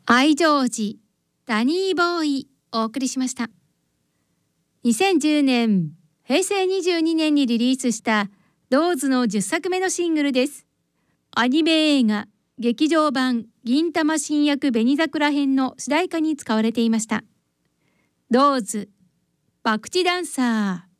愛情寺ダニーボーイお送りしました。2010年平成22年にリリースしたローズの10作目のシングルです。アニメ映画劇場版銀魂新薬紅桜編の主題歌に使われていました。ローズ、博打ダンサー。